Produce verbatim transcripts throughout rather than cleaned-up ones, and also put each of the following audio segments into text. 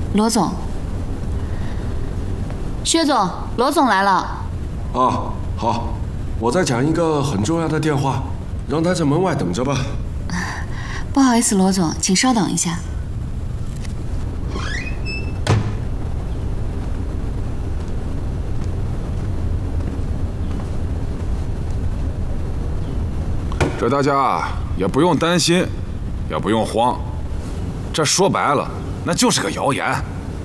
罗总，薛总，罗总来了。 啊，好，我在讲一个很重要的电话，让他在门外等着吧。 不好意思，罗总，请稍等一下。 这大家也不用担心，也不用慌，这说白了，那就是个谣言。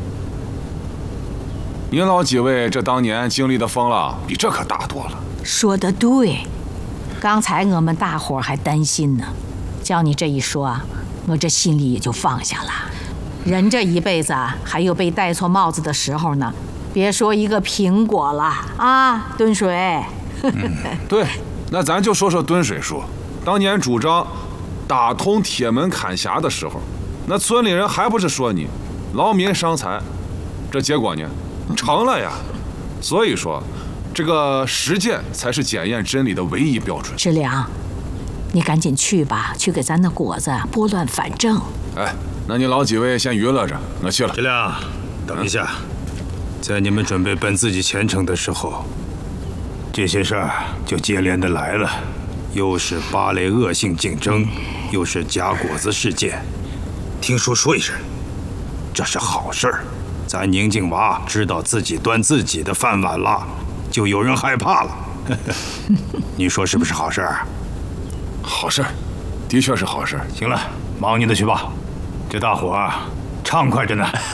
您老几位这当年经历的风浪比这可大多了。 说得对，刚才我们大伙儿还担心呢，叫你这一说，我这心里也就放下了。人这一辈子还有被戴错帽子的时候呢，别说一个苹果了啊，敦水。 嗯，对，那咱就说说敦水叔。当年主张打通铁门坎峡的时候，那村里人还不是说你劳民伤财？这结果呢，成了呀。所以说，这个实践才是检验真理的唯一标准。 志良，你赶紧去吧，去给咱的果子拨乱反正。 哎，那你老几位先娱乐着，我去了。 志亮，等一下，在你们准备奔自己前程的时候，这些事儿就接连的来了。又是芭蕾恶性竞争，又是假果子事件。听说说一声，这是好事儿。咱宁静娃知道自己端自己的饭碗了，就有人害怕了。你说是不是好事儿？ 好事儿，的确是好事儿。 行了，忙你的去吧。这大伙儿畅快着呢。